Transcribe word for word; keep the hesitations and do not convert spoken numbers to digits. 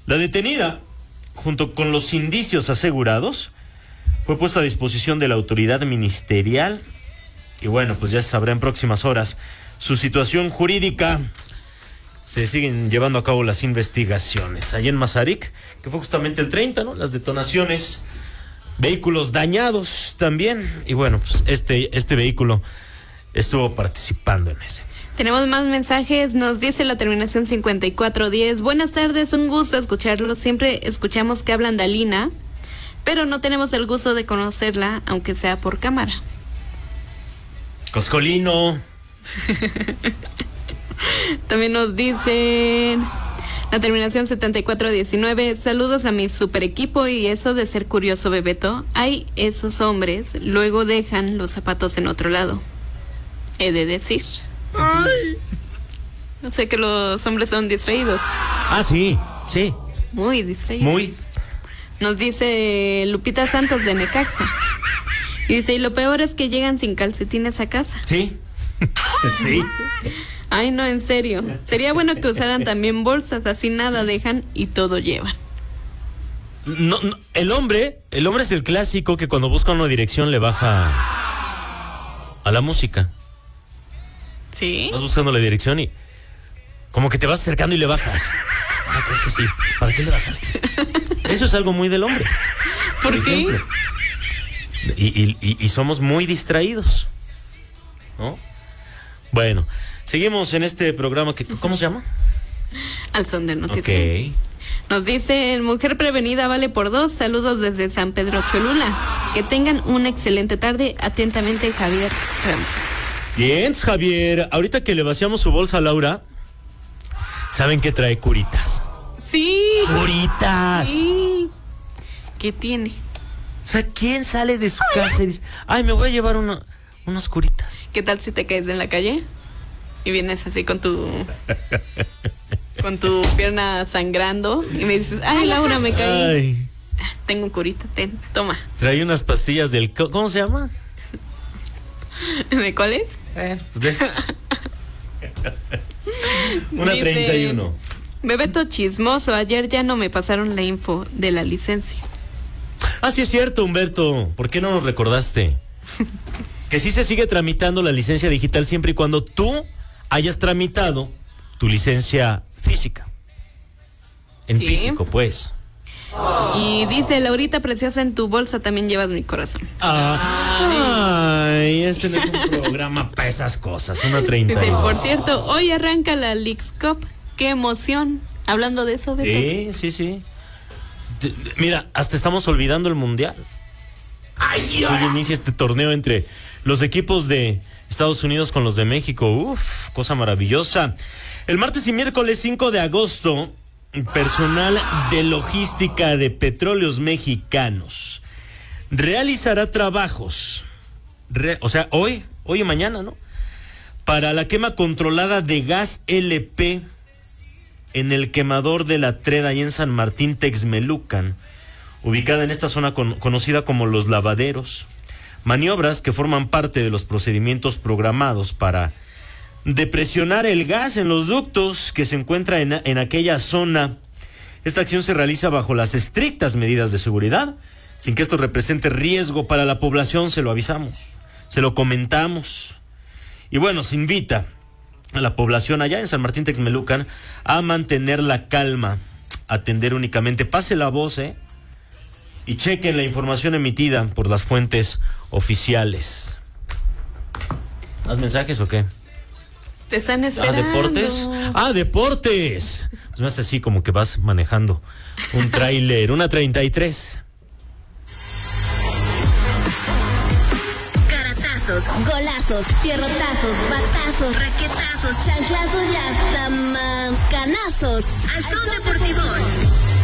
La detenida, junto con los indicios asegurados, fue puesta a disposición de la autoridad ministerial y bueno, pues ya se sabrá en próximas horas su situación jurídica. Se siguen llevando a cabo las investigaciones. Allí en Mazarik, que fue justamente el treinta, ¿no? Las detonaciones, vehículos dañados también. Y bueno, pues este, este vehículo estuvo participando en ese. Tenemos más mensajes, nos dice la terminación cincuenta y cuatro diez. Buenas tardes, un gusto escucharlos. Siempre escuchamos que hablan de Alina, pero no tenemos el gusto de conocerla, aunque sea por cámara. Coscolino. También nos dicen la terminación setenta y cuatro diecinueve. Saludos a mi super equipo y eso de ser curioso, Bebeto. Hay esos hombres, luego dejan los zapatos en otro lado. He de decir. Ay. No sé que los hombres son distraídos. Ah, sí, sí. Muy distraídos. Muy. Nos dice Lupita Santos de Necaxa. Y dice, y lo peor es que llegan sin calcetines a casa. Sí. Sí. Ay, no, en serio. Sería bueno que usaran también bolsas, así nada dejan y todo llevan. No, no, el hombre, el hombre es el clásico que cuando busca una dirección le baja a la música. Sí. Vas buscando la dirección y como que te vas acercando y le bajas. Ah, creo que sí. ¿Para qué le bajaste? Eso es algo muy del hombre. ¿Por, ¿Por qué? Ejemplo. Y, y, y, y somos muy distraídos, ¿no? Bueno, seguimos en este programa que, ¿cómo se llama? Al son de noticias. Okay. Nos dicen, mujer prevenida vale por dos. Saludos desde San Pedro Cholula. Que tengan una excelente tarde. Atentamente, Javier Ramos. Bien, Javier. Ahorita que le vaciamos su bolsa a Laura, ¿saben qué trae? Curitas. Sí. Curitas. Sí. ¿Qué tiene? O sea, ¿quién sale de su casa y dice, ay, me voy a llevar una, unas curitas? ¿Qué tal si te caes en la calle y vienes así con tu con tu pierna sangrando y me dices, ay, Laura, me caí? Ay. Tengo curita, ten, toma. Trae unas pastillas del, ¿cómo se llama? ¿De cuáles? Eh, de esas. Una dice, treinta y uno. Bebeto chismoso, ayer ya no me pasaron la info de la licencia. Ah, sí es cierto, Humberto. ¿Por qué no nos recordaste? Que sí se sigue tramitando la licencia digital siempre y cuando tú hayas tramitado tu licencia física. En ¿sí? Físico, pues. Y dice, Laurita preciosa, en tu bolsa también llevas mi corazón. Ah, ay, este no es un programa para esas cosas. Una treinta. Dice, por cierto, hoy arranca la Leagues Cup. ¡Qué emoción! Hablando de eso, Beto. Sí, sí, sí. Mira, hasta estamos olvidando el mundial. Ay, hoy inicia este torneo entre los equipos de Estados Unidos con los de México. Uf, cosa maravillosa. El martes y miércoles cinco de agosto, personal de logística de Petróleos Mexicanos realizará trabajos, re, o sea, hoy, hoy y mañana, ¿no? Para la quema controlada de gas L P en el quemador de la Treda y en San Martín Texmelucan, ubicada en esta zona con, conocida como Los Lavaderos. Maniobras que forman parte de los procedimientos programados para depresionar el gas en los ductos que se encuentra en, en aquella zona. Esta acción se realiza bajo las estrictas medidas de seguridad, sin que esto represente riesgo para la población. Se lo avisamos, se lo comentamos. Y bueno, se invita a la población allá en San Martín Texmelucan a mantener la calma, atender únicamente, pase la voz, ¿eh? Y chequen la información emitida por las fuentes oficiales. ¿Más mensajes o qué? Te están esperando. Ah, ¿deportes? Ah, deportes. Pues me hace así como que vas manejando un tráiler, una treinta y tres. Golazos, fierrotazos, batazos, raquetazos, chanclazos y hasta mancanazos. Al son deportivo.